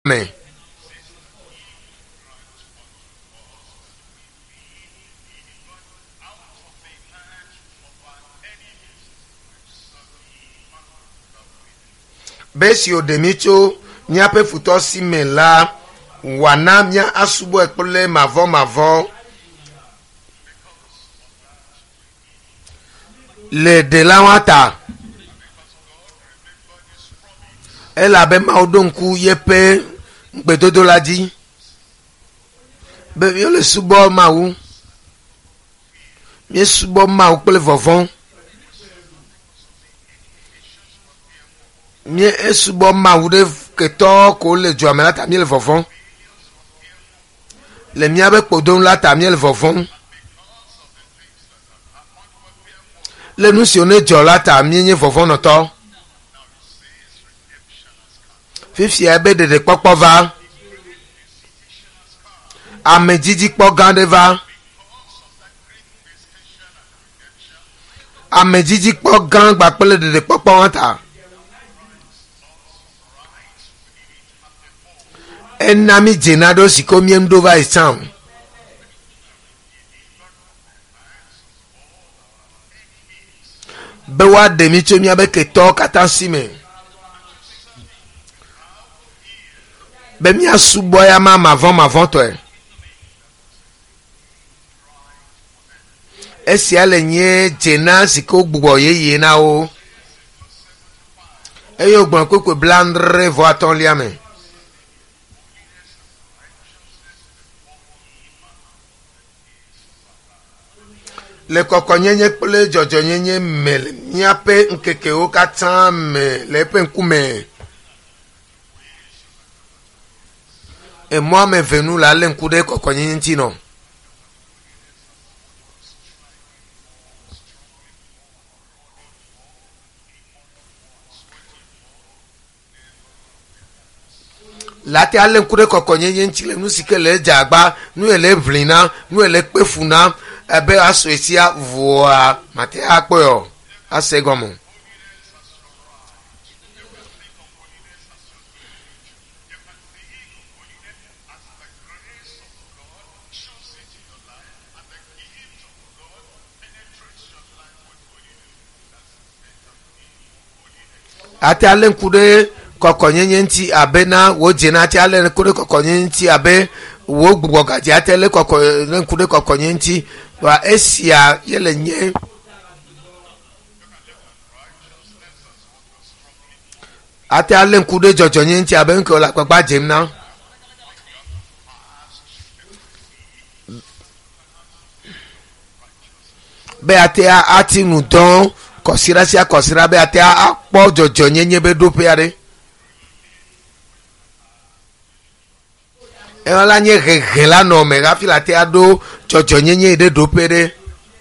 Amen. Besi odemicho nyape futo simela wana mia asubo ekpole mavo le de la wata ela be maudonku yepe ngbedodo laji be yo le subo mawu mi subo mawu pele vovon mi subo mawu de keto ko le jo amela ta mi le vovon le mi abe podon la ta mi le vovon le nu si one jo la ta mi nye vovon noto fifi ebe de popo va ame jiji po gande va ame jiji po gan gba pele de popo wanta enami jenado sikomiem dova isam bewa demi chomi abeke to katansime be mi asubo ya ma vont to esi ale nye jena siko gbugbo yeye na o eyo gbon kokwe blandre vo aton liame le kokonyenye pele jojonyenye mel miape nkeke o katan me le pe nkume et moi me venu la len kude kokonyenye ntino la te alen kude kokonyenye ntile nu sikele jagba nu ele vlina nu ele pefuna ebe aso esia voa mate akpoyo asegomo ate alen kude kokonyenye nti abena wo jena ate alen kude kokonyenye nti abe wo gbugbo gaji ate le kokonyenye kude kokonyenye nti wa esia yele nye ate alen kude jojonye nti abe nko la papa jemna be ate ati nudon kosira be ate akpo jojonye nye be do peare e wala nye regela no me ga fila te ado jojonye nye de do pere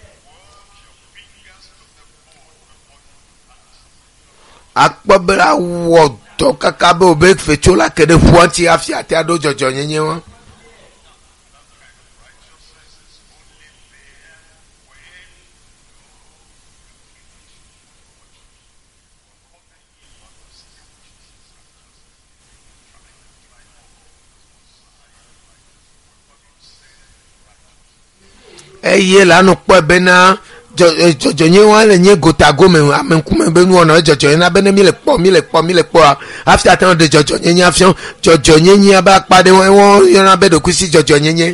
akpo bra wo to kaka be obe fechola kede fuanti afia te ado jojonye nye won eye lanu po bena jojonye wa le nye gotago me amenkume benu ona jojonye na bene mi le po after tan de jojonye nya afion jojonye nya ba pade won yana bedo kusi jojonye nye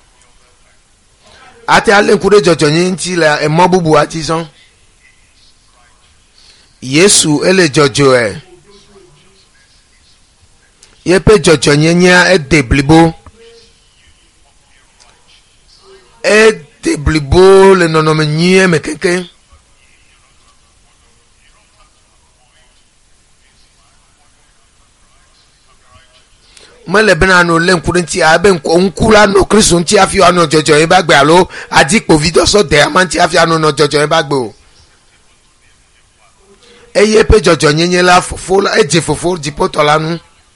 ate alen kude jojonye nti la e mo bubu ati son Yesu ele jojo ye pe jojonye nya e deblibo blibo le nonome nye me keke mele bena no len kurenti abe nkula no Kristo nti afi anu jojo e bagbe alo adipo video so de amanti afi anu no jojo e bagbe o eye pe jojo nyenye la fofo la eje fofo jipoto lanu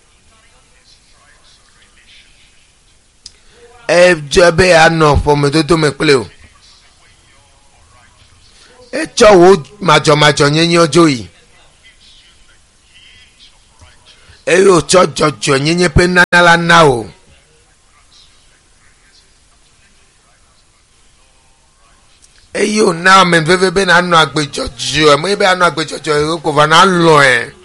jebe ano for do me pele o chowo majo nyenye ojo yi eyo cho jojo nyenye pe nala nao eyo na men veve be na anu agbe jojo mo be anu agbe jojo ko va na lo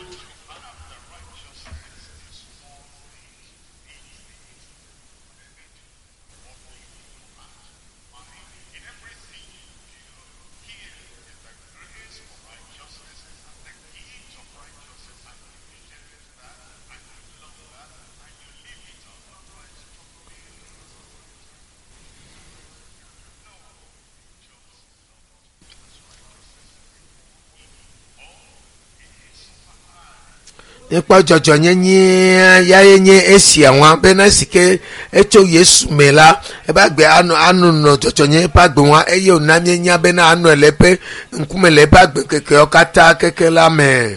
Ekpa jojo nyenye ya yenye esi anwa be na sike echo Yesu mela e ba gbe anu no jojo nyenye pa gbe wa eye ona nyenye be na anu elepe nkume le ba gbe keke okata keke la me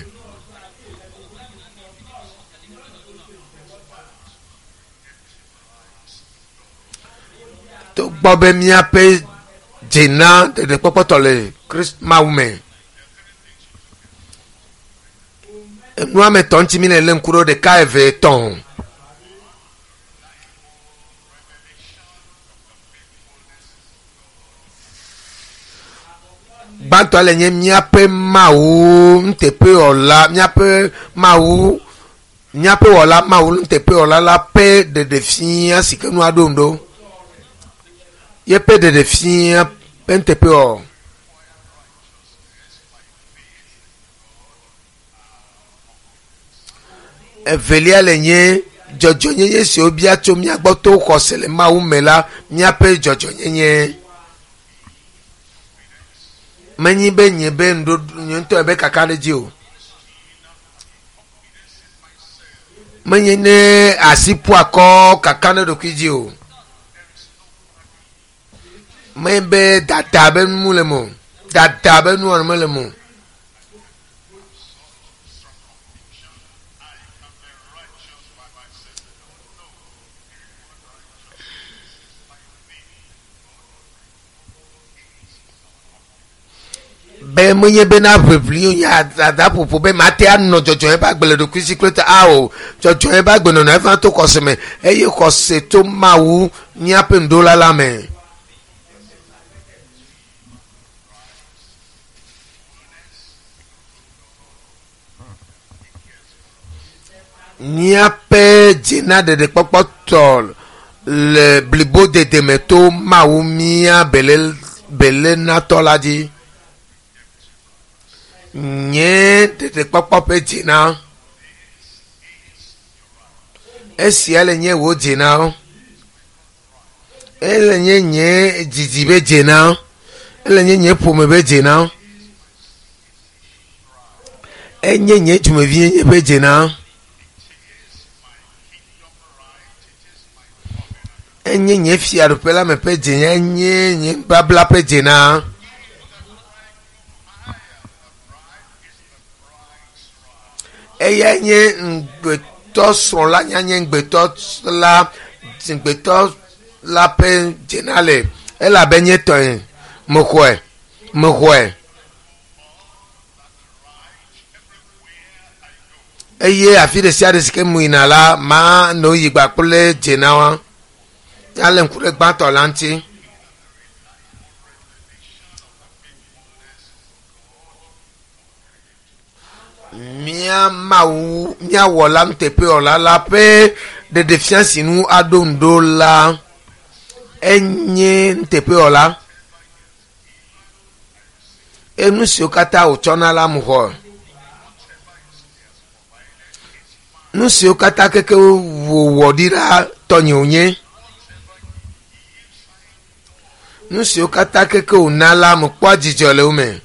to gbo be mi ape jena de popoto le Christ maume nous avons 30 000 l'encuro de KV ton. Banto alenye miape mau ntepe ola miape mau miape ola mau ntepe ola la paix de défi ainsi que nous adondo. Ye paix de défi ntepe o. Velia lenye jojo nyenye si obia to mi agbo to kosele ma umela mi ape jojo nyenye manyi be nye be ndo nto ebe kakale ji o manyi ne asipu akọ kakane do kiji o mebe data be mulemo data be nu on mulemo be munye be na review ya da popo be mate anno jojo e ba gbele do kwisi kleta ao jojo e ba gbeno na evan to koseme eye kose to mawu ni apendo la me ni ape jina de popotol le blibo de demeto mawu mia bele na tolaji nye tete kpakpa pe jina esi ale nye wo jina ele nye jiji be jina ele nye pome be jina nye jumevi nye be jina nye fiaru pela me pe jina nye babla pe jina eye nye ngbeto son la nye ngbeto la pe jenale ela be nye to mokwe eye afi de sia de sike muina la ma no yigba kule jenawa ale nkure gba to lanti mia mau mia wola ntepe ola la pe de défiance nous adondo la enye ntepe ola enu si okata uchona la muho nu si okata keke wodira tonyonye nu si okata keke unala mukwa jijole ume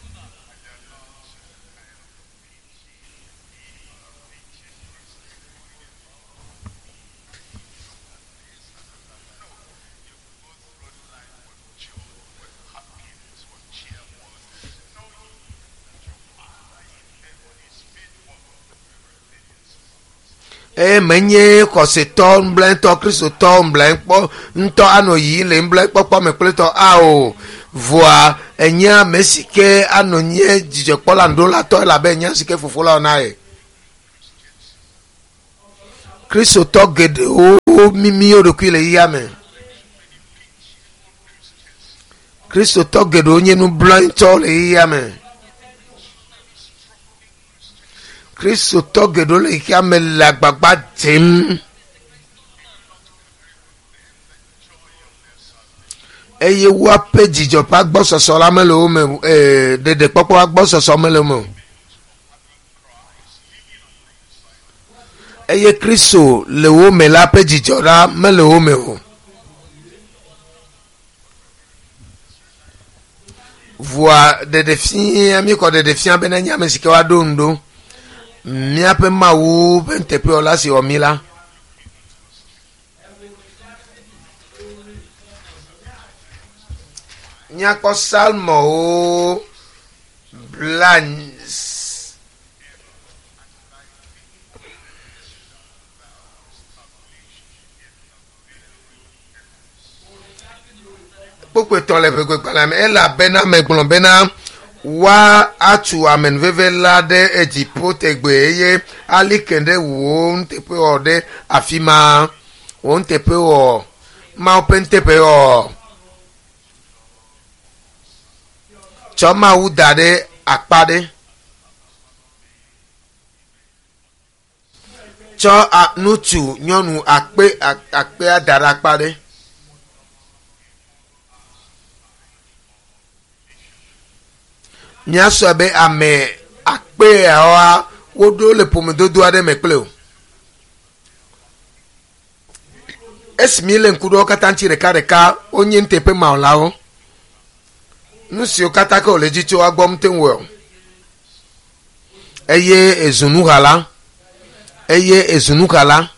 menye kose to mblen to Kristo to mblen po nto anoyi le mblen popo me pleto ao voa enya mesike anonye jijo pola ndola to la be nya sike fufula onae Kristo tɔ geɖe wo mimi wo ɖokui le yia me. Kristo tɔ geɖe wo nye nublanitɔ le yia me. Kristo tɔ geɖe wo le yia me le agbagba dzem. Eye woaƒe dzidzɔ ƒe agbɔsɔsɔ la mele wo me ɖeɖekpɔkpɔ agbɔsɔsɔ mele wo me o. Eye Kristo le wo me la ƒe dzidzɔ la mele wo me o. Vɔa ɖeɖefia mi kɔ ɖeɖefia bena nye ame si ke wa ɖo ŋɖo míaƒe Mawu ƒe teƒewɔla si wɔ mi la. Nyakpɔ salmɔwo kpokpetɔ le ʋegbegbalẽ me elabena megblɔ bena wa atu amenuveve la ɖe edziƒo tegbe eye ali ke ɖe wo nuteƒe wɔ ɖe afi ma wo nuteƒe wɔ Mawu ƒe nuteƒe wɔ tsɔ Mawu da ɖe akpa ɖe tsɔ nutsu nyɔnu akpea da ɖe akpa ɖe. Míasɔ be ame akpeawoa woɖo le ƒomedodo aɖe me kple o. Esi mi le ŋku ɖe wo katã ŋuti ɖekaɖeka wonye nuteƒe mawulawo. Nu siwo katã ke wòle dzi tso wa gbɔ mte ŋu o. Eye ezu nuhala.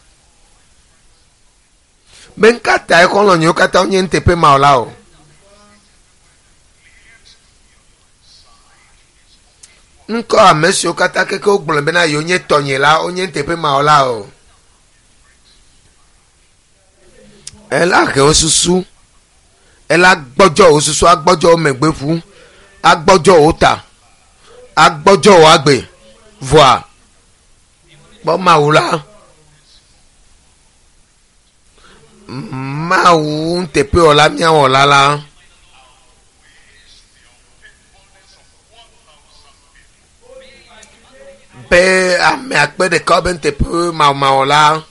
Be nkata ekɔ lɔ nyewo katã wonye nuteƒe mawula o. Nkɔ ame siwo katã keke wogblɔ bena yewo nye tɔnye la wonye nuteƒe mawula o. Ela he wo susu. Ela gbɔdzɔ wo susu, agbɔdzɔ wo megbeƒu, agbɔdzɔ wo ta, agbɔdzɔ wo agbe, voa kpɔ Mawu la. Mawu teƒewɔla míawɔla la. Be ame akpe ɖeka be teƒe mawɔla.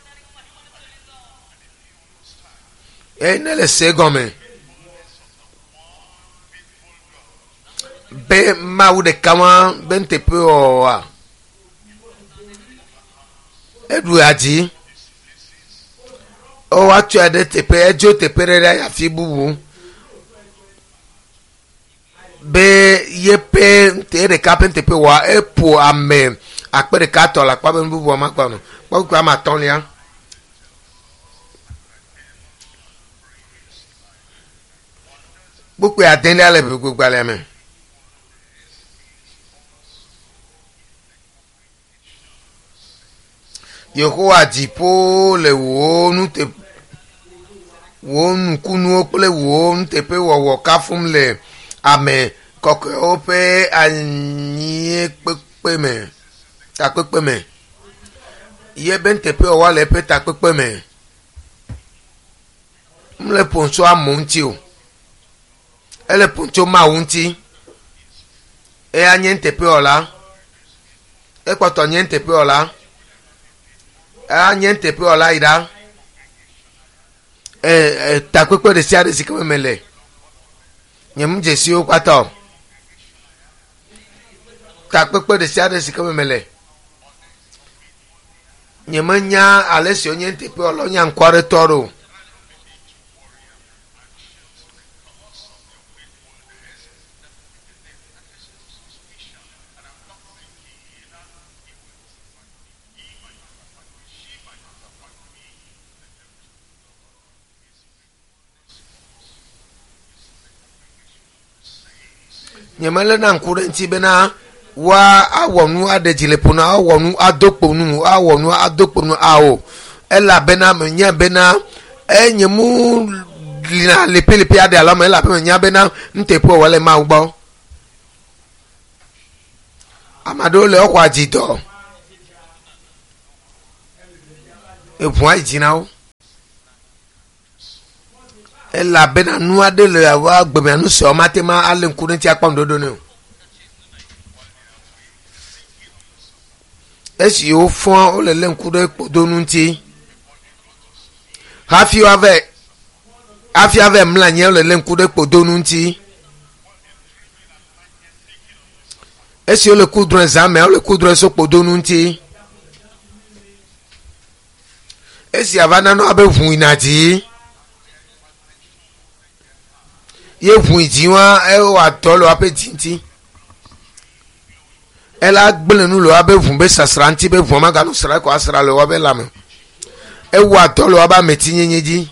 Eye ne le se gɔme. Be Mawu ɖeka ma be teƒe wɔa eɖu adzi o watsɔe ɖe teƒe edzo teƒe ɖe afi bubu be yeƒe ɖeka ƒe teƒe wɔa eƒo ame akpe ɖeka tɔ le akpa be bubu ma kpa no kpɔkpɔ ame atɔ̃lia. Kpokpe adelia le ʋegbegbalẽa me. Yehowa dziƒo le wo nukunuwo kple wo nuteƒe wɔwɔ kafum le ame kɔkɔewo ƒe anyikpekpe me, takpekpe me. Ye be nuteƒe wɔwɔ le eƒe takpekpe me. Mle ƒo amewo ŋuti o. Ele ƒo Mawu ŋuti. Eya nye nuteƒe wɔla. Ekpɔtɔ nye nuteƒe wɔla. Anye teƒe wɔla yi ɖa. Takpekpe ɖe sia ɖe si ke me le. Nye mu dzesiwo kpata o. Takpekpe ɖe sia ɖe si ke me le. Nye me nya ale si wonye teƒe wɔla nya ŋkɔ ɖe tɔ ɖo. Nyemele na ŋku ɖe ŋuti bena wa awɔ nu aɖe dzi le ƒo na awɔ nu ado kpo nu awɔ nu ado kpo nu awo elabena menye bena enye mu lina lepelepɛ aɖe alo me elabena menye bena nuteƒe wɔwɔ le Mawu gbɔ. Ame aɖewo le woxɔ adzidɔ eʋua dzinawo elabena nu aɖe le awa gbemea nu sɔ mate ma ale ŋku ɖe ŋuti akpɔm dodo ne o esi wo fɔa wole le ŋku ɖe kpodonu ŋuti hafi ave mla nye wole le ŋku ɖe kpodonu ŋuti esi wole kudrɔe zame wole kudrɔe so kpodonu ŋuti esi ava nanu abe ʋu yina dzi ye ʋu dzi wa ewɔ atɔ le woaƒe dzi ŋuti ela gble nu le woabe ʋu be sasra ŋuti be ʋua maganu sra ko asra le woabe lame ewɔ atɔ le woabe ameti nyenye dzi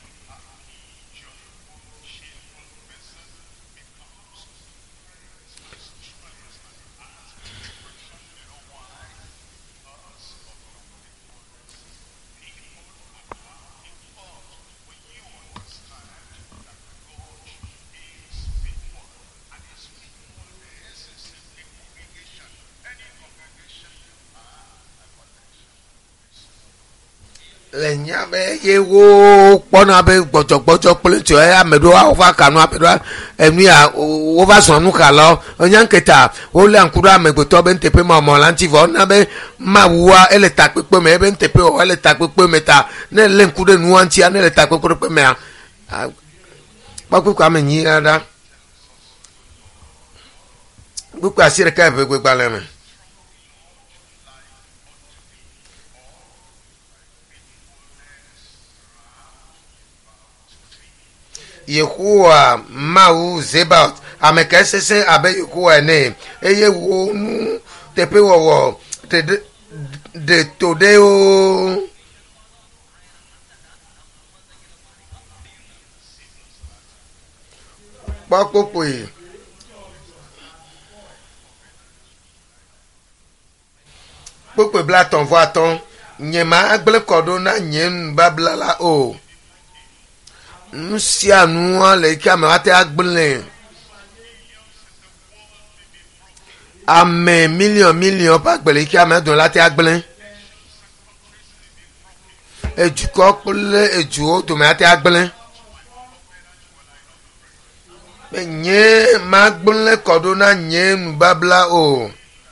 le nya be ye wo kpɔna be gbɔdzɔgbɔdzɔ kple tso ameɖewo wova kanu ameɖewo enuya wova zɔ nu ka lɔ enya nketa wole ŋku ɖe amegbetɔ be nteƒe ma mɔ la ŋuti vɔ na be mawua ele takpekpe me ebe nteƒe wɔ ele takpekpe me ta ne le ŋku ɖe nua ŋutia ne le takpekpe mea kpɔkpekpe ame nyi ɖa kpekpe asi ɖeka eve gbegbalẽ me. Yehowa Mawu Zebaot ame ka sese abe Yehowa ene eye wo nu teƒe wɔwɔ de to ɖe wo kpɔkpɔkpoe kpɔkpɔe bla atɔ̃ vɔ atɔ̃ nye ma agble kɔ ɖo na nye nubabla la o. Nu sia nua le ke ame ate agble ame million pa gbele ke ame do la te agble edukɔ kple eduwo dome ate agble be nye ma gble kɔɖo na nye nubabla o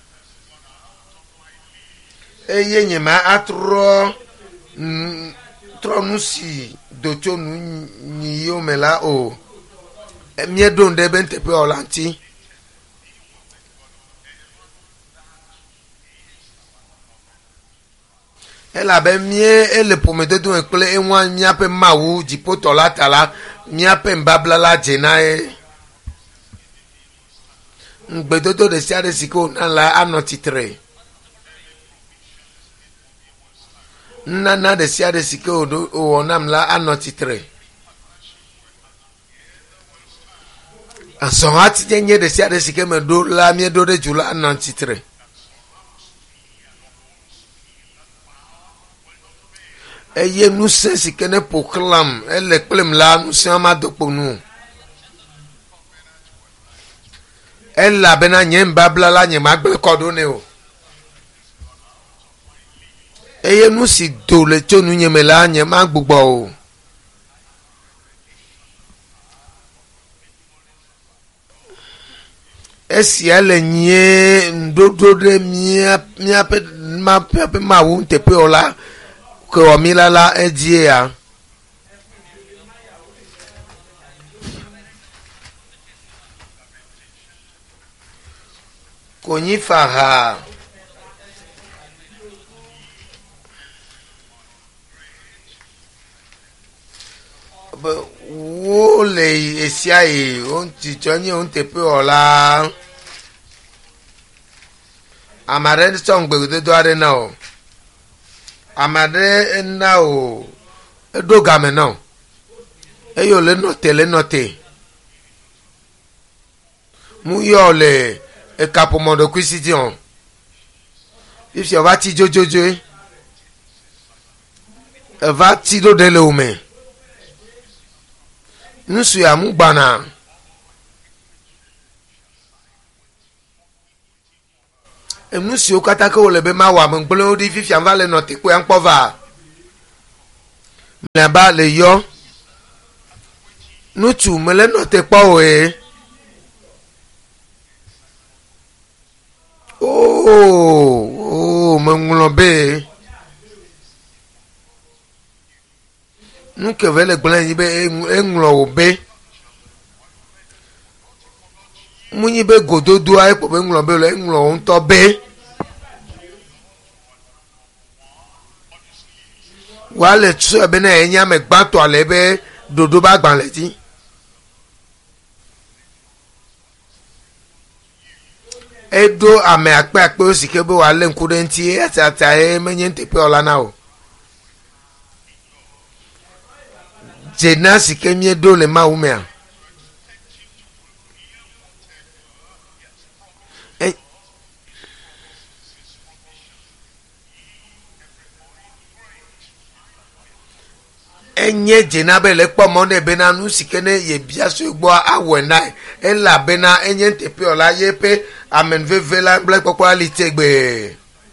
eye nye ma atrɔ trɔ nu si do tso nu nyiwo me la o mie do ɖe be nteƒe wɔ la ŋuti elabe mie ele ƒomedodo me kple eŋua míaƒe Mawu dziƒotɔ la ta la míaƒe nubabla la dze na ye ŋugbedodo ɖe sia ɖe si ke wòna la anɔ tsitre nana ɖe sia ɖe si ke wòwɔ nam la anɔ tsitre azɔ̃ nye ɖe sia ɖe si ke meɖo la mieɖo ɖe dzu la anɔ tsitre eye ŋusẽ si ke ne ƒoxlam ele kplem la ŋusẽ ma do kpo nu elabena nye nubabla la nye magble kɔ ɖo nɛ o eye nu si do le tso nu nye me la nye ma gbugbɔ o esia le nye ndodo ɖe míaƒe Mawu teƒe wɔ la ke wɔ mi la edie ya konyi faha wo le esia yi wo tsitsɔ nye wo teƒe wɔ la ame aɖe tsɔ ŋugbedodo aɖe na o ame aɖe na o eɖo game na o eye wòle nɔte mu yɔ le ekaƒomɔ ɖokui si dzi o fifia va ti dzodzodzo eva ti ɖo ɖe le wo me nusu ya mu gbana enu siwo katã ke wole be ma wɔ ame gblẽwo ɖi fifia va le nɔ tekpe aŋkpɔ va ba le yo nutu mele no te pa o e oh mengulo be nu ke vele glan yi be engulo be munyi be gododo ai po be engulo be lo engulo nto be wale tso be na enya me gba to ale be dodo ba gban leti edo ame akpe o sike be wale nkude nti atata menye ntepe ola na o jena sike mi do le ma umea enye jena be le pomo ne be na nu sike ne ye bia so gbo awena ela be na enye ntepe ola ye pe amen veve la black popularity egbe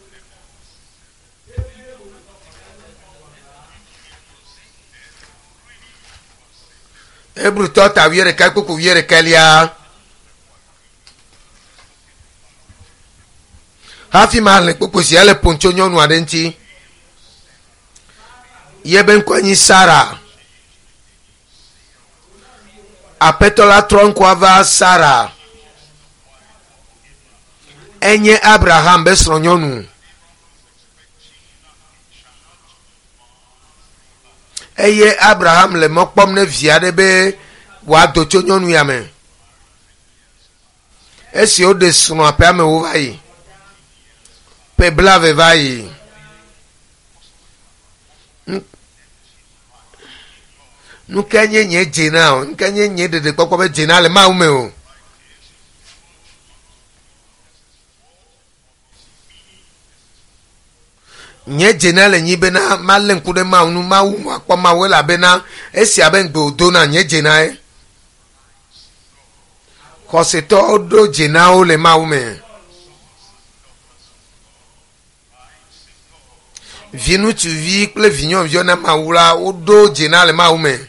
ebru tota wiere ka kuku wiere kalia hafi male kuku si ale poncho nyonu adenti yeben kwanyi Sara apetola tronko ava Sara enye Abraham besro nyonu eye Abraham le mokpom ne viade be wa docho nyonu yame esi o de suno ape ame wo vai pe blave vai nu kenye nye jena o kenye nye de kokko be jena le ma ume o nye jena le nyi be na malen kude ma unu ma wu akpo ma we la be na esi aben gbe odo na nye jena e ko se to odo jena o le ma ume vinu tu vi ple vignon viona ma wula odo jena le ma ume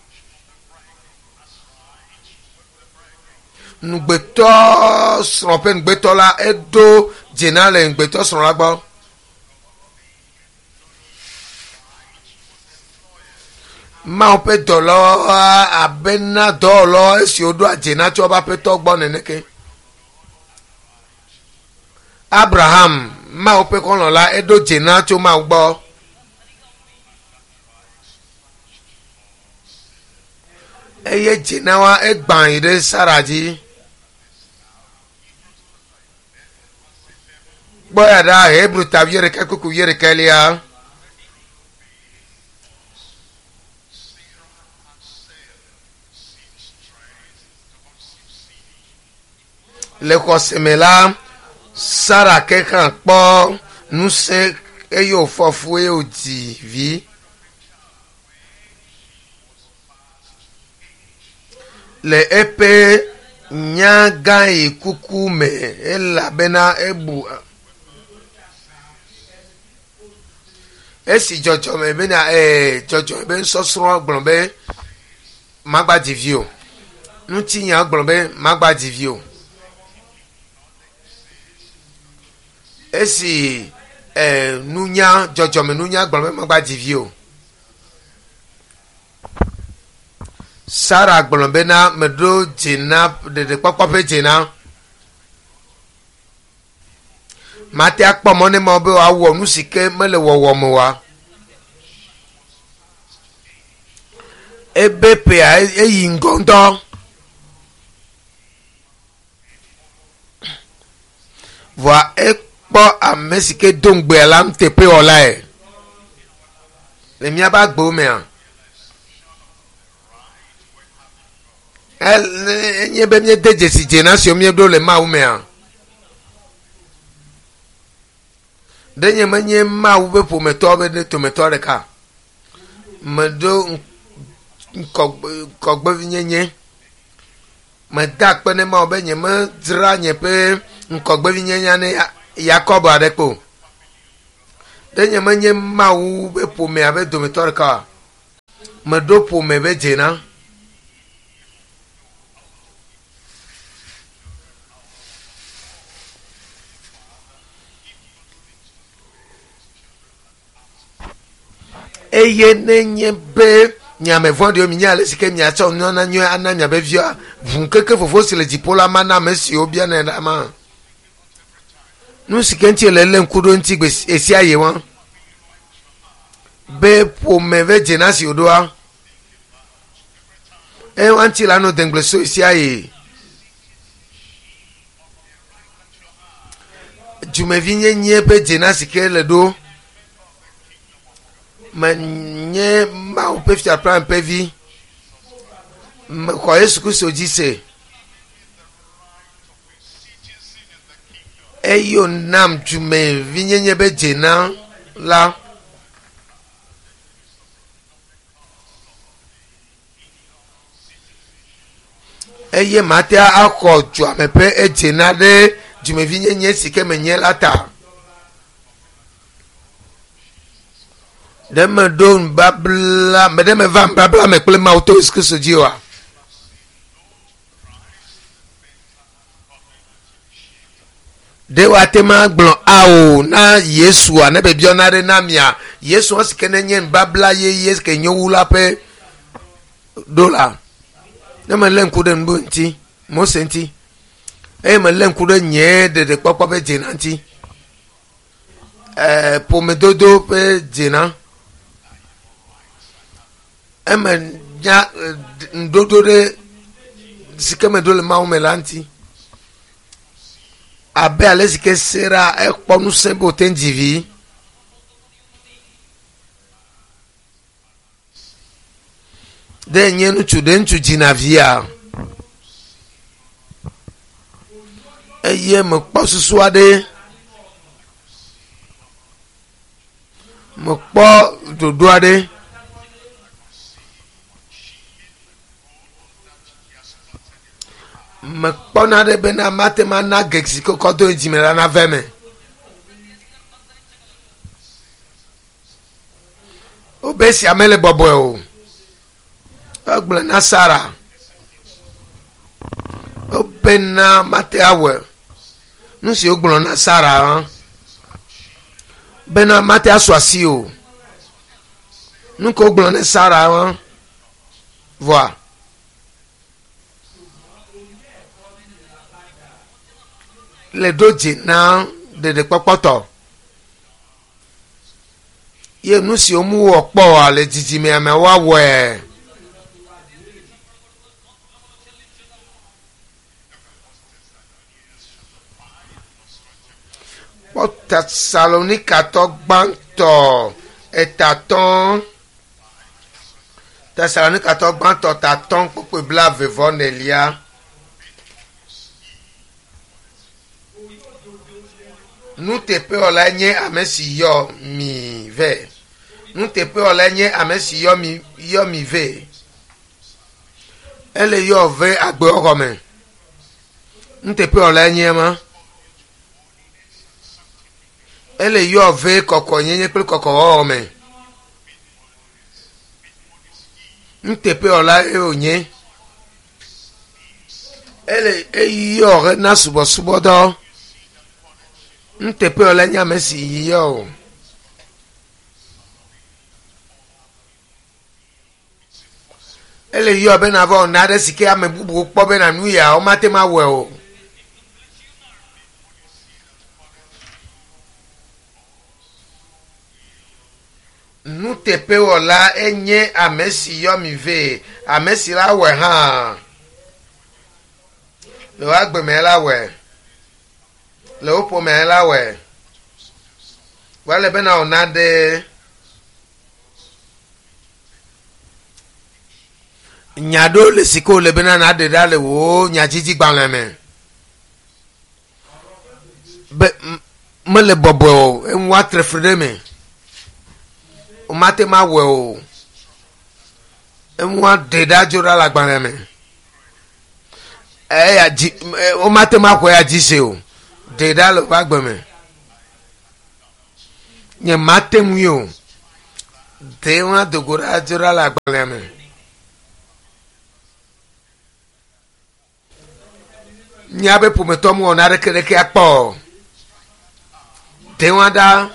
nugbeto srope nugbeto la edo jena le nugbeto sro la gbo ma ope dolo abena dolo esi odo ajena ti oba pe to gbo neneke Abraham ma ope kon la edo jena ti o ma gbo eye jena wa egban ire Saraji boya da Hebrew tabiere ka kuku yere kalia le ko semela Sara ke kan po nu se eyo fofu e odi vi le epe nyaga ikuku me ela bena ebu esi jojo me bena jojo be sosro gbon be magba divio nu ti yan gbon be magba divio esi nunya jojo me nunya gbon be magba divio Sara gbon be na medo jena de popope jena mate akpomo ne mo be awo nu sike mele wowo mo wa ebe pe eyi ngondo va ekpo amesike dongbe ala mtepe ola e le mi aba gbo me an enye be mi deje si jena si o mi do le ma u me an denye manye ma u be po meto be de to meto re ka medo nkogbe vinyenye meda pe ne ma obe nye me dra nye pe nkogbe vinyenya ne Jacob adepo denye manye ma u be po me abe do meto re ka me do ƒome be dzena eye nenye be nyame vɔɖiwo mi nya le si ke miatsɔ nɔna nyuie ana miabe via vu keke fofo si le dziƒo la ma na ame siwo biana ɖa ma nu si ke ŋuti le lé ŋku ɖo ŋuti gbe esia ye wa be ƒome be dzena si woɖoa ewa ŋuti la no dengble so esia ye dzumevi nye be dzena si ke le ɖo menye mawo ƒe fiafra ƒe vi xɔ Yesu Kristo dzi se eyo nam dzumevi nye be dzena la eye mate axɔ dzuame ƒe edzena ɖe dzumevi nye si ke menye la ta ɖe me ɖo nubabla me ɖe me va nubabla me kple Mawu to Yesu Kristo dzi oa ɖe woate ma gblɔ ao na Yesua ne be biɔna ɖe na mia Yesua si ke ne nye nubabla yeye si ke nyo wu la ƒe ɖo la ne me lé ŋku ɖe nubu ŋuti Mose ŋuti eye me lé ŋku ɖe nye ɖeɖekpɔkpɔ ƒe dzena ŋuti ƒomedodo ƒe dzena eme nya ŋdodo ɖe si ke me ɖo le Mawu me la ŋuti abe ale si ke Sera ekpɔ ŋusẽ be wote ŋdzi vi ɖe nye ŋutsu ɖe ŋutsu dzina via eye mekpɔ susu aɖe mekpɔ ɖoɖo aɖe mekpɔna ɖe bena mate ma na ge si ke kɔ do dzime la na ve me wobe sia mele bɔbɔe o egblẽ na Sara wobena mate awɔ nu si wogblɔ na Sara bena mate asɔ asi o nu ke wogblɔ na Sara vɔa le ɖo dzena ɖeɖekpɔkpɔtɔ ye nu si womu wɔ kpɔa le dzidzimea me woawɔe kpɔ Tesalonikatɔ gbãtɔ etatɔ̃ Tesalonikatɔ gbãtɔ tatɔ̃ kpɔkpɔ blaeve-vɔ-nelia nuteƒewɔla nye ame si yɔ mi ve nuteƒewɔla nye ame si yɔ mi ve ele yɔ ve agbewɔxɔ me nuteƒewɔla nye ma ele yɔ ve kɔkɔnyenye kple kɔkɔwɔwɔ me nuteƒewɔla ye wònye ele eyɔ na subɔsubɔdɔ nuteƒewɔla nye ame si yɔ o ele yɔ bena vɔ na ɖe si ke ame bubuwo kpɔ bena nu ya womate ma wɔe o nuteƒewɔla enye ame si yɔ mi ve ame si la wɔe hã le wo agbeme la wɔe le wo ƒome la wɔe wale bena wòna ɖe nya ɖo le si ke wòle bena na ɖe ɖa le wò nyadzidzigbalẽ me be mele bɔbɔe o eŋu atre fli ɖe me womate ma wɔe o eŋu aɖe ɖa dzo ɖa le agbalẽ me eya dzi womate ma xɔe adzi se o ɖe ɖa le woƒe agbe me nye mate ŋui o de wọn dogora jura la gbalẹ mi. Ní abẹ́ pòmẹ́tọ́ mu ọ̀nà àrékèrèké akpọ̀ de wọn da.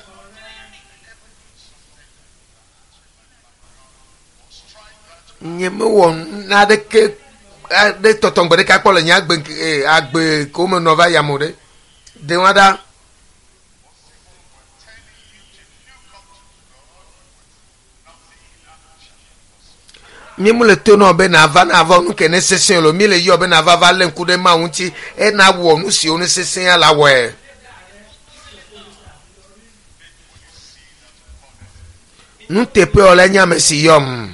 Nye me wɔ n'aɖeke aɖe tɔtɔŋgbe ɖeka kpɔ le nye agbe ko me nɔ va yamu ɖe de wọn da. Mi mu le to na be nava nu ke ne sese lo mi le yɔ be nava va le ŋku ɖe ma ŋuti ena wɔ nu siwo ne sese la wɔe. Nuteƒe wòle nye ame si yɔm.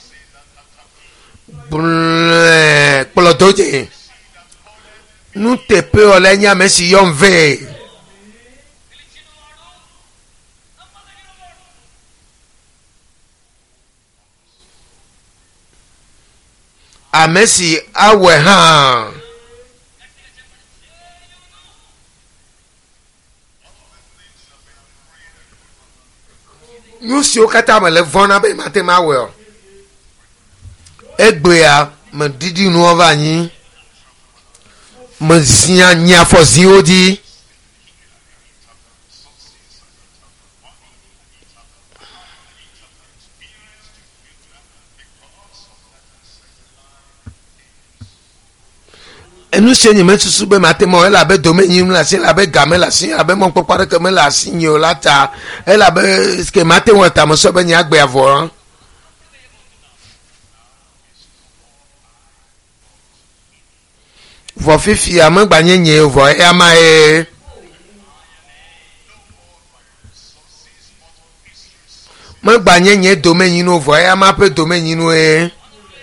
Kplɔdo dze. Nuteƒe wòle nye ame si yɔm ve. Ame si awɔe hã. Nu siwo katã me le vɔna be mate ma awɔe o. Egbea me didi nuwo va anyi. Me zia nye afɔziwo dzi. Enu se nye me susu be mate mo elabe dome nyim la si elabe game la si elabe mo kpɔkpɔ ɖeke me la si nyo la ta elabe ke mate mo ta mo so be nye agbe avɔ. Vɔ fifi ame gbanye nye vɔ ya ma ye. Me gbanye nye dome nyinu vɔ ya ma pe dome nyinu ye.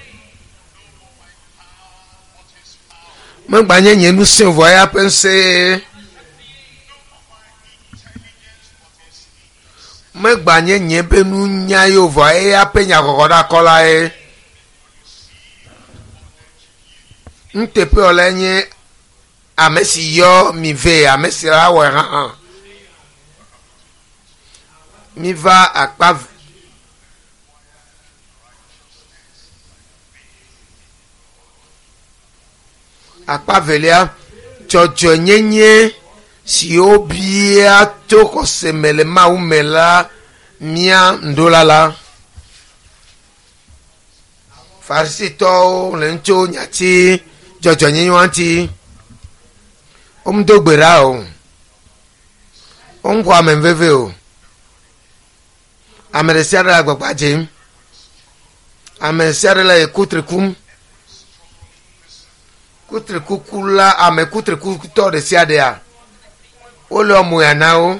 Me gbanye nye nu se vɔ ya pe se. Me gbanye nye be nu nya yo vɔ ya pe nya kɔkɔ da kɔla ye. Nuteƒe wòle nye ame si yɔ mi ve ame si la wɔ hã. Mi va akpa velia dzɔdzɔnyenye siwo bia to xɔse me le Mawu me la mía nɖola la. Farisitɔwo le ŋutso nyati dzɔdzɔnyenye ŋuti. Womedo gbe ɖa o. Woŋkɔ ame veve o. Ame ɖe sia ɖe le agbagba dzem. Ame ɖe sia ɖe le kutre kum. Kutre kuku la ame kutre kukutɔ ɖe sia ɖea wole ɔmoya na wo.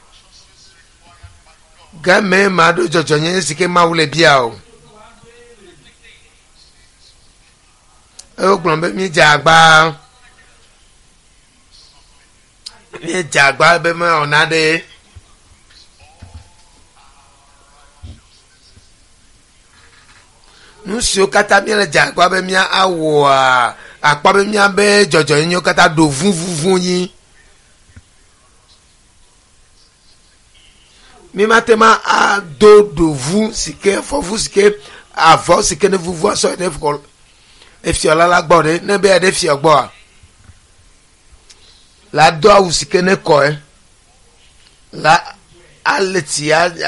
Game ma ɖo dzɔdzɔnyenye si ke Mawu le bia o. Ewo gblɔ be mi dze agba. Mi dze agba be me ɔna ɖe. Nu siwo katã mi le dze agba be mia awɔa akpa be mia be dzɔdzɔnyenyewo katã ɖo vuvuvu nyi. Mi mate ma ado ɖovu si ke fɔvu si ke avɔ si ke ne vuvu asɔ ne fɔ efiɔla la gbɔ ɖe ne be ɖe fiɔ gbɔa la do awu si ke ne kɔe la aleti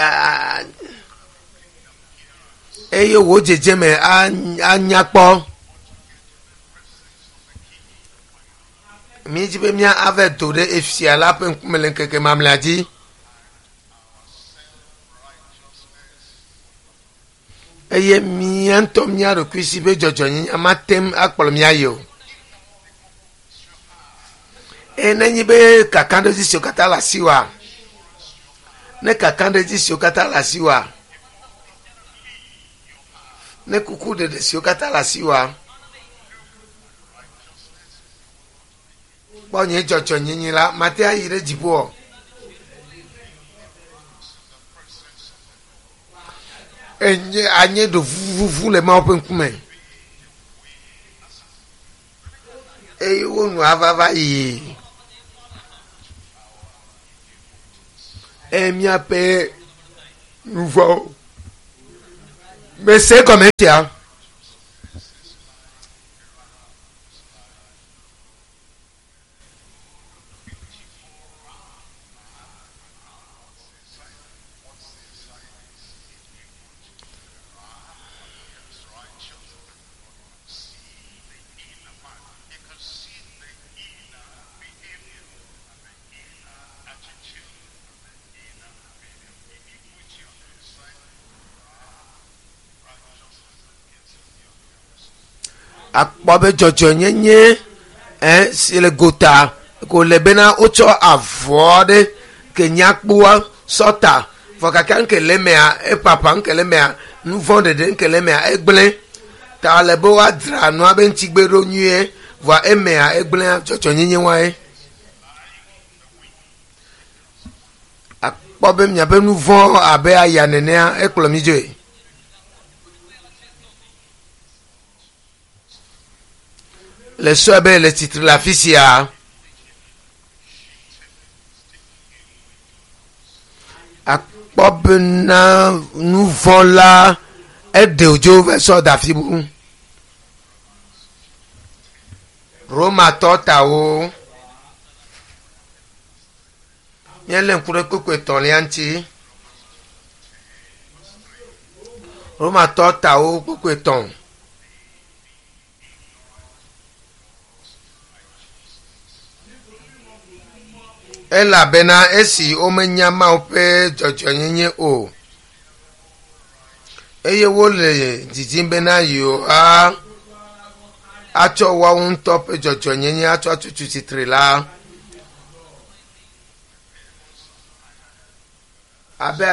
eye wo dzedze me anya kpɔ. Mi dzi be mía ave do ɖe efia la ƒe ŋkume le ŋkeke mamlɛa dzi. Eye mía ŋutɔ mía ɖokui si be dzɔdzɔnyenye matem akplɔ mía yi o. Eye ne nyi be kakãɖedzi siwo katã le asi wa, ne kakãɖedzi siwo katã le asi wa, ne kuku ɖeɖe siwo katã le asi wa, kpɔ nye dzɔdzɔnyenye la mate ayi ɖe dziƒo o. Enye anye ɖo vuvuvu le Mawu ƒe ŋkume. Eye wonu avava yi. Eye míaƒe nu vɔwo Mais c'est comme ça. Akpɔbe dzɔdzɔ nyenye si le gota ko le bena wotsɔ avɔ ɖe ke nyakpoa sɔta vɔ kaka nke le mea epapa nke le mea nuvɔ ɖeɖe nke le mea egblẽ ta le be woadzra nua be ŋutigbe ɖo nyuie vɔ emea egblẽ dzɔdzɔ nyenye wae akpɔbe miabe nuvɔ abe aya nenea ekplɔ mi dzoe. Le soir ben le titre la fisia akpɔbena nuvɔ la eɖe odzo vesɔ dafibu romatɔ tawo míele ŋku ɖe kpekpe etɔ̃lia ŋuti romatɔ tawo kpekpe etɔ̃. Elabena esi womenya Mawu ƒe dzɔdzɔnyenye o eye wole didim bena yewoa atsɔ woawo ŋutɔ ƒe dzɔdzɔnyenye atsɔ atutu tsitre la abe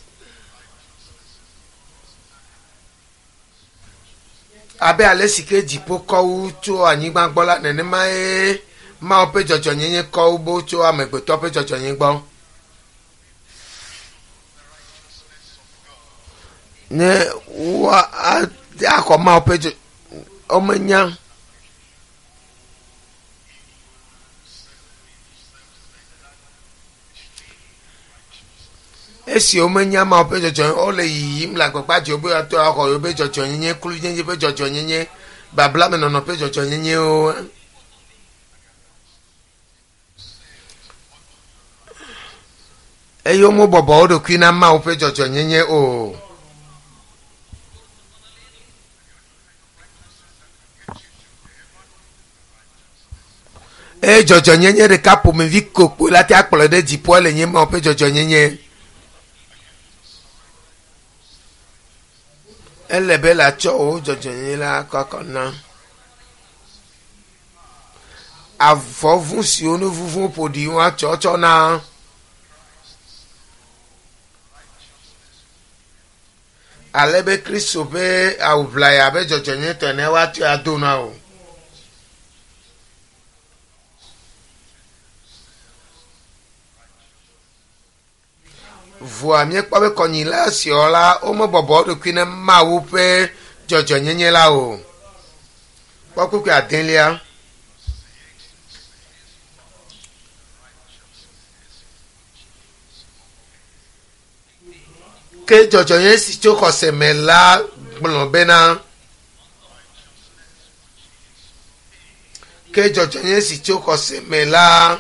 ale si ke dziƒo kɔwu tso anyigba gbɔ la nenemae Mawu ƒe dzɔdzɔnyenye kɔwo bo tso amegbetɔ ƒe dzɔdzɔnyenye gbɔ. Ne wa akɔ Mawu ƒe dzɔ womenya. Esi womenya Mawu ƒe dzɔdzɔnyenye wole yiyim le agbagba dzi wobe atɔ axɔ wobe dzɔdzɔnyenye kluvinyenye ƒe dzɔdzɔnyenye bablamenɔnɔ ƒe dzɔdzɔnyenyewo. Eye womo bɔbɔ wo ɖokui na Mawu ƒe dzɔdzɔnyenye o. Eye dzɔdzɔnyenye ɖeka ƒomevi kokpo la te akplɔ ɖe dziƒoa le nye Mawu ƒe dzɔdzɔnyenye. Ele be la tsɔ wo dzɔdzɔnyenye la kɔkɔ na. Avɔvu siwo ne vuvu ƒoɖi wo atsɔ na. Ale be Kristo ƒe awuʋlaya be dzɔdzɔnyenye tɔ ne woatsɔ ado na o. Vɔa míekpɔ be kɔnyila siɔ la womebɔbɔ ɖokui ne Mawu ƒe dzɔdzɔnyenye la o. Kpɔ kpekpe adelia. Ke dzɔdzɔnyenye si tso xɔse me la gblɔ bena ke dzɔdzɔnyenye si tso xɔse me la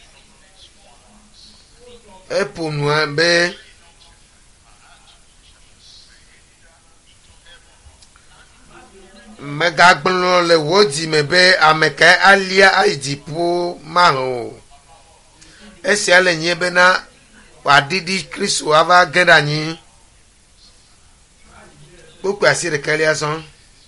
eƒo nua be megagblɔ le wo dzime be ame kae alia ayi dziƒo mahã o. Esia le nye bena wòaɖiɖi Kristo ava ge ɖe anyi. Kpokpe asi ɖekelia zɔn.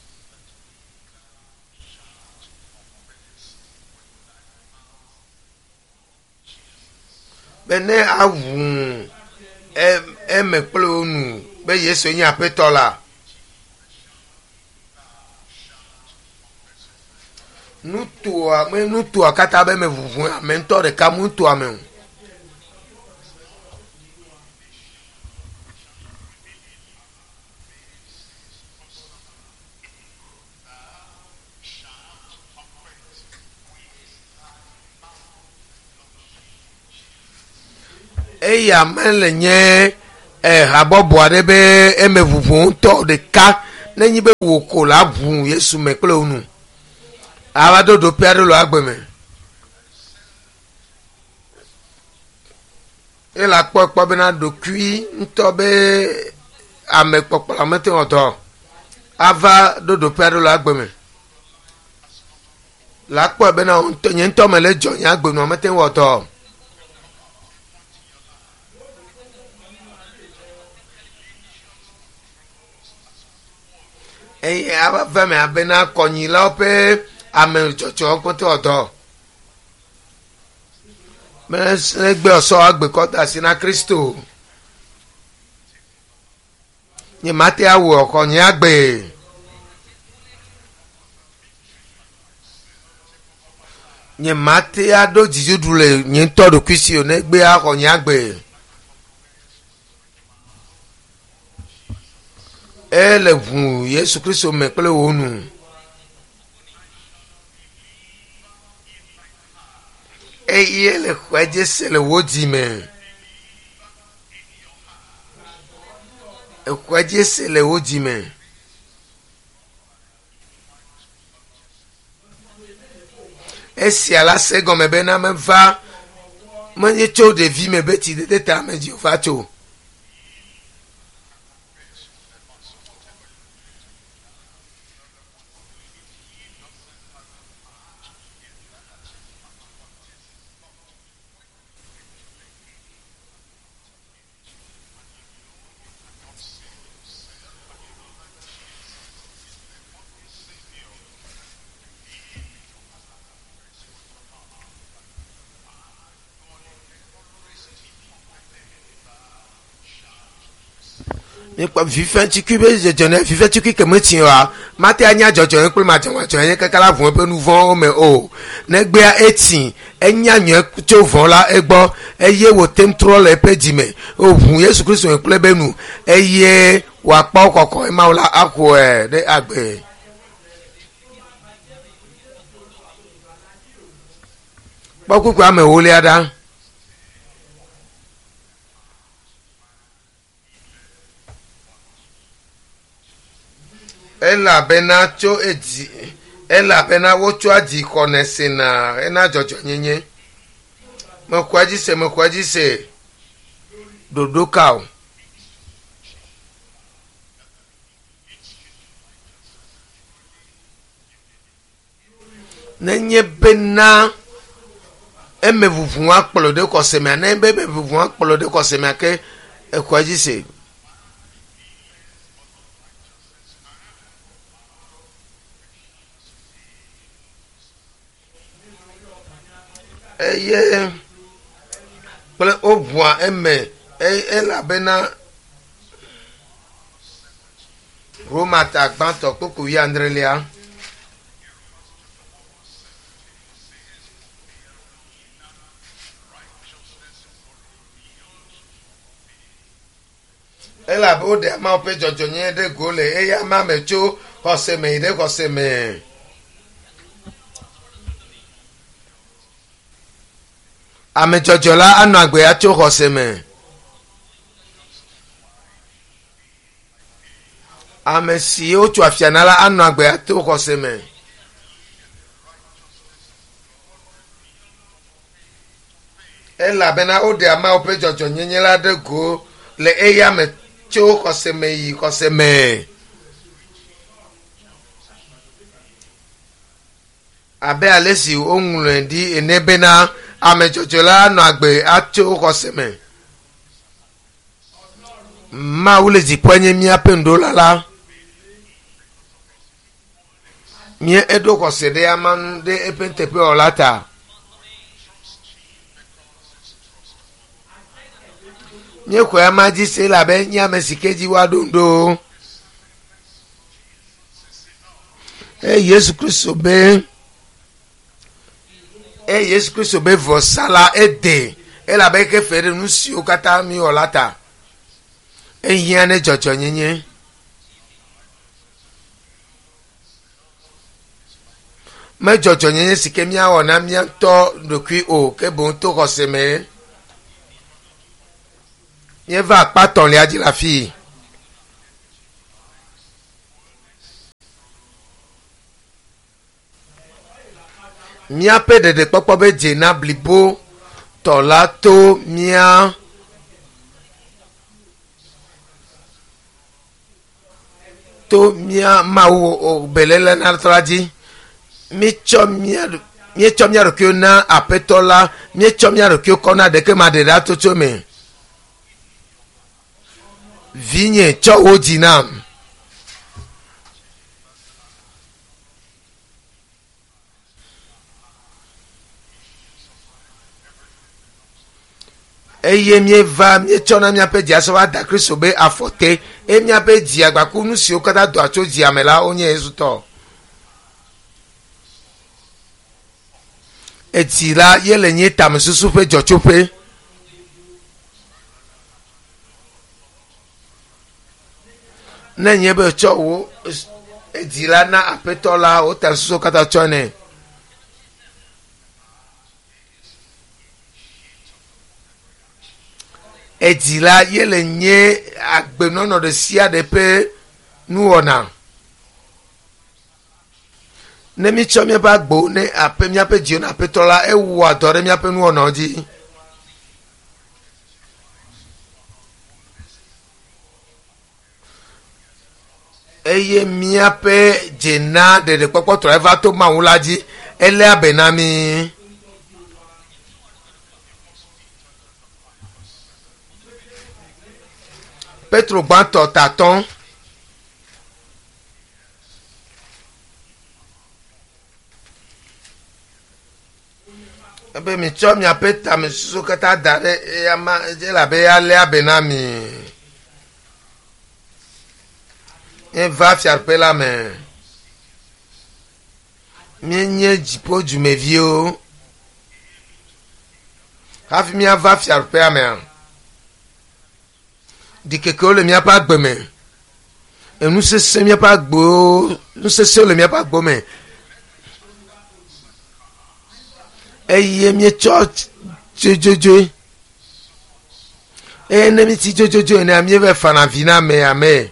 Be ne awu eme kple wo nu be Yesu nye aƒetɔ la. Nutoa katã be me vuvu ame ŋutɔ ɖeka mu nutoa me o. Eya mele nye abobo adebe emevuvu to de ka nenyi be woko la bu Yesu me kle unu abado do piado lo agbeme ela popo be na do kui nto be ame popo la mete oto ava do piado lo agbeme la po be na nto yen to mele jo yan agbenu amete oto aba feme abena konyi la pe ame chocho kote odo mes egbe oso agbe kota sina Kristo ni mate awo okonyi agbe ni mate ado jijudule ni todo kwisi o ne gbe akonyi agbe ele vu Yesu Kristo me pele wonu ele kwaje sele wodi me kwaje sele wodi me esi ala sego me be na me va manye cho de vie me beti de ta me di fato ni kwa vivant tikube jejone vivant tikike metin wa mate anya jojo pe ma jan wa jan yen kakala fun pe nu von o me o negbe a 18 enya yan to von la egbo eye wo temtro le pejime o fun Yesu Kristo en kule benu eye wa pa okoko e ma la ako de agbe boku kwa me wo le ada ela bena cho eji ela bena wo cho aji konesina ena jojo nyenye mokwaji se dodo kaw nenye bena emevuvu akpolo de koseme na bebe vuvu akpolo de koseme ke ekwaji se eye pele obua eme la bena Roma ta gbanto koko ya Andrelia ela bo de ma pe jojo yen de gole eya ma mecho koseme ide koseme ame jojola anu agbe acho koseme ame si o tu afianala anu agbe acho koseme ela bena o de ma pe jojo yen la de go le eya me cho koseme yi koseme abe alesi onwure di enebena ame jojola no agbe acho koseme ma wule ji panye mi apendo lala mi edo kosede aman de epentepe olata nye ko amaji se la be nya mesikeji wa dondo Yesu Kristo be Yesu Kristo be vosala ede ela be ke fere nu si o kata mi olata eyan ne jojo nyenye me jojo nyenye sike mi awo na mi to dokui o ke bon to koseme mie va akpatɔ lia dzi la fi. Míaƒe ɖeɖekpɔkpɔ be dze na blibo tɔ la to mía mawu beléle na tɔ la dzi. Míetsɔ mía ɖokuiwo na aƒetɔ la, míetsɔ mía ɖokuiwo kɔ na ɖeke ma ɖe ɖa tsotso me. Vinye tsɔ wo dzi nam. Eye mieva mietsɔna miaƒe dzia sɔ va da Kristo be afɔte eye miaƒe dzia gbaku nu siwo katã do atso dzia me la wonye Yesu tɔ. Edzi la ye le nye tamesusu ƒe dzɔtsoƒe. Ne nye be tsɔ wo edzi la na aƒetɔ la wo tamesusu katã tsɔ nɛ. Edzi la ye le nye agbenɔnɔ ɖe sia ɖe ƒe nuwɔna. Ne mi tsɔ miaƒe agbo ne aƒe miaƒe dziwo na aƒetɔ la ewɔa dɔ ɖe miaƒe nuwɔnawo dzi. Eye miaƒe dzena ɖeɖekpɔkpɔ tɔ eva to Mawu la dzi eléa be na mi. Petro gbãtɔ tatɔ. Ebe mi tsɔ miaƒe tamesusu katã da ɖe eyama elabe alea be na mi. Míeva fiaɖuƒe la me. Míenye dziƒo dumeviwo. Hafi míava fiaɖuƒea mea. Dikekewo le míaƒe agbe me. Enusese míaƒe agbewo, nusesewo le míaƒe agbo me. Eye míetsɔ dzodzoe. Eye ne mi ti dzodzoe ene míeva fana vi na ame.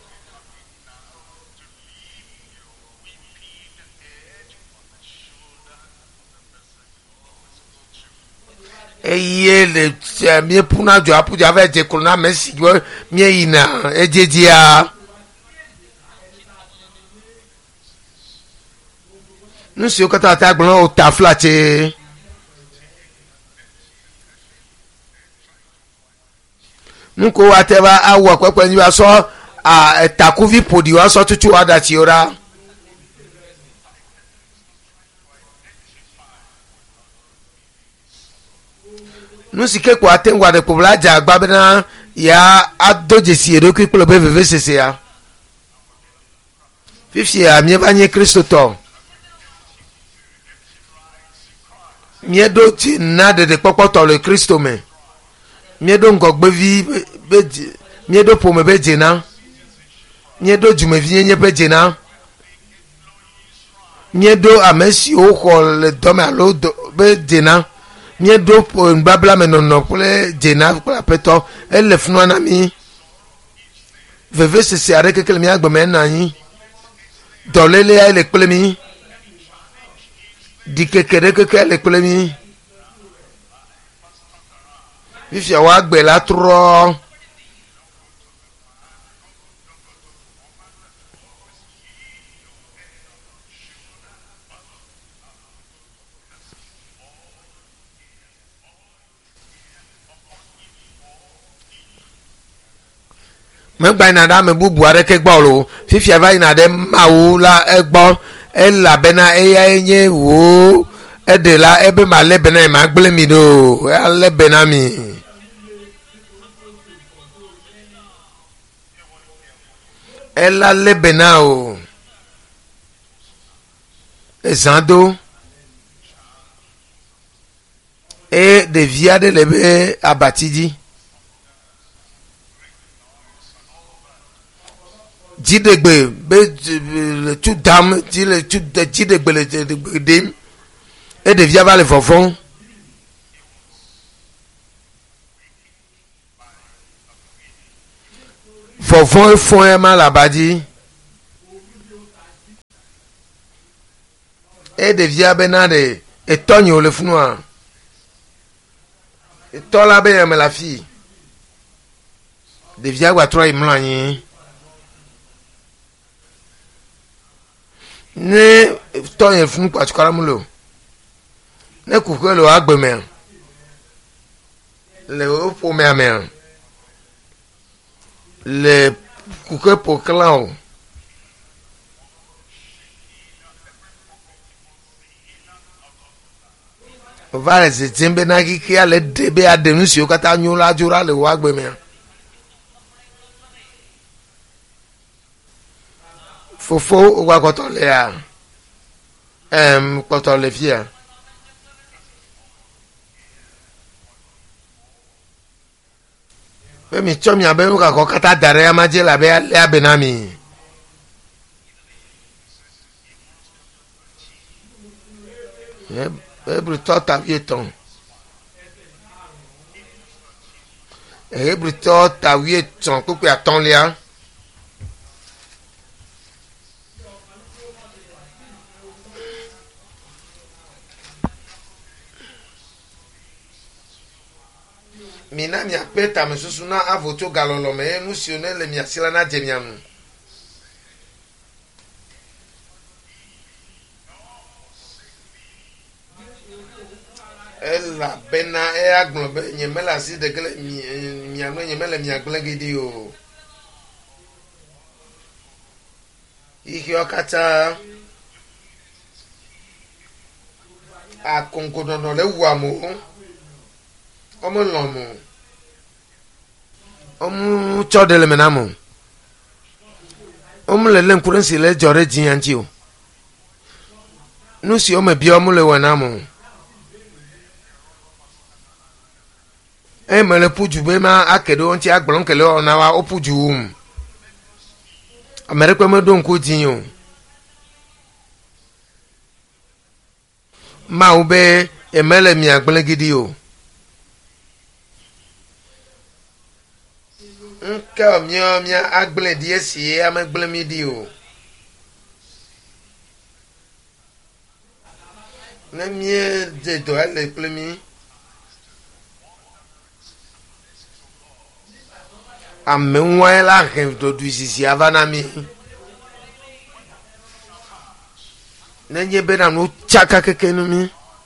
Eye le míeƒuna dzo aƒudza va dze klo na ame si míeyina edzedzia. Nu siwo katã ta gblɔ wo ta flatse. Nuko wate va awɔ kpekpe nyi va sɔ takuvi ƒoɖi wa sɔ tutu wa datsiwo ɖa. Nu si ke ko ate ŋu aɖe kpo la dze agba bena ya ado dzesi eɖokui kple be vevesesea. Fifia míeva nye Kristo tɔ. Míeɖo dzi na ɖeɖekpɔkpɔ tɔ le Kristo me. Míeɖo ŋgɔgbevi be míeɖo ƒome be dzena. Míeɖo dzumevi nyenye be dzena. Míeɖo ame siwo xɔ le dɔme alo be dzena. Míeɖo nubabla me nɔnɔ kple dzena kple aƒetɔ ele funua na mi. Vevesese aɖe keke le mía agbe me ena anyi. Dɔlélea le kple mi. Dikeke ɖe keke le kple mi. Fifia wa agbe la trɔ. Megba yina ɖe ame bubu aɖeke gbɔ lo. Fifia va yina ɖe Mawu la egbɔ. Elabena eyae nye wo eɖe la ebe malé be na ma gblẽ mi ɖo. Alé be na mi. Ela lé be na o. Ezã do. Eye ɖevi aɖe le be abati dzi. Dziɖegbe be le tu dam le tu dziɖegbe le ɖem eye ɖevia va le vɔvɔm. vovon fond e ma la badi e devia benade e tonyo le funua e tola be me la fille devia gwa tro imlanyi ne tonyo funu kwa chukaramulo ne kukelo agbeme le opo me amen le kuke poklan o vale se tembe na kiki ale debe adenusio kata nyula jura le wagbe me fofo o wa koto le a koto le fia mi chomi abe ka ko kata dare amaje la be ale abenami ebru tota vieton ebru tota vieton ko pe aton lia mina mi apeta me susu na avoto galolo me nu sione le mi asila na jemiam ela bena e agbon be nyemela si de gele mi anu nyemela mi agbon gidi o iki okata akonkodono le wuamu ọmọ lọmọ ọmọ chọdele menamu ọmọ lele nkurensi le jọre jiyanji o nusi ọmọ bi ọmọ le wenamu e mele puju be ma akedo onti agbon kele ona wa opuju amerika me don ko jiyan ma ube emele mi agbon gidi o nke omia agble die sie amagble mi di o na mie de do ale plemi amenwa la gen do du sisi avana mi na nye be na no chaka kekenu mi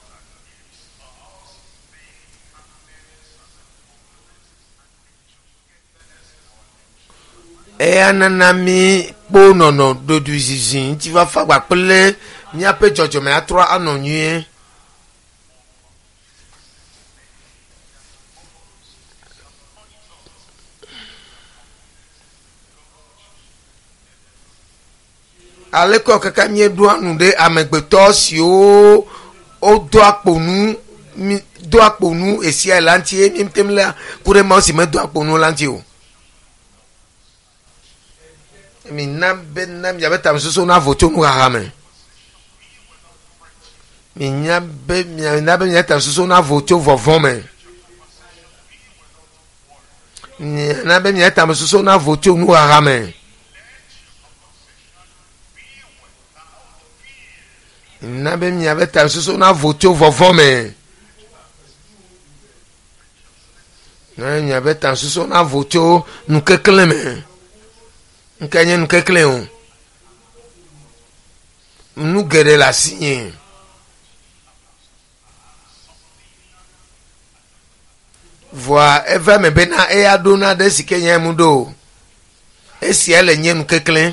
e anana mi po nono do du zizin ti va fa gba pele mi ape jojo me atroa anonyu aleko kaka mi edu anu de amegbeto si o do aponu esi elanti mi temla kure ma si me do aponu lanti o mi nam ya beta so na voto nu ha me mi na be ta so na voto vovon me ni na be mi ta so na voto nu ha me na be mi ta so na voto vovon me na mi beta so na voto nu kekele me nkanye nkekele o nu gere la sinye voa eva me bena e adona de sikenye mudo esi ele nye nkekele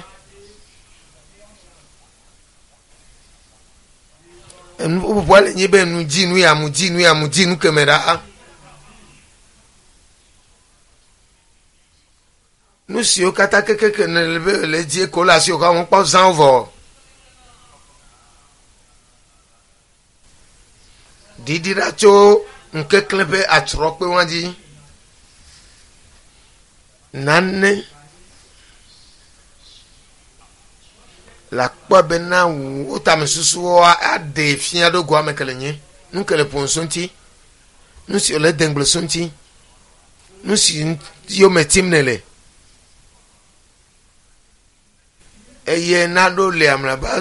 en bo le nye be nu jinu ya mu jinu kemera nous si au kata keke ne le die kola si o ka won po san vo didira cho nkekle be atro pe won di nanne la kwa bena o ta mesusu o ade fia do gwa mekelenye nkele ponsonti nous si o le dengle sonti nous si yo metim nele eye na ɖo le amraba